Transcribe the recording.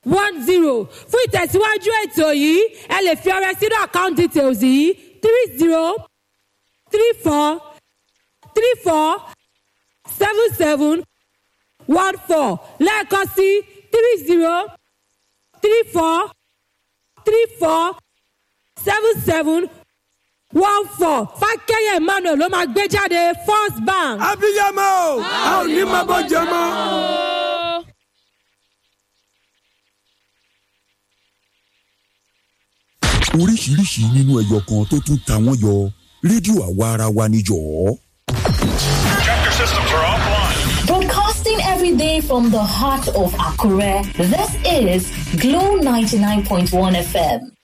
10. Fún ìtẹ̀síwájú ètò yìí ẹ lè fi ọrẹ sínú account details yìí 30 34 34 77 14 lẹ́ẹ̀kan sí 30 34 34 77 14 Fákẹ́yẹ Emmanuel ló máa gbé jáde First Bank. abiyamọ a ò ní máa bọ́ jẹ mọ́. oríṣiríṣi nínú ẹyọ kan tó tún ta wọ́n yọ rédíò àwa ara wa níjọ́. Chapter systems are offline. Broadcasting every day from the heart of Akure, this is Glow 99.1 FM.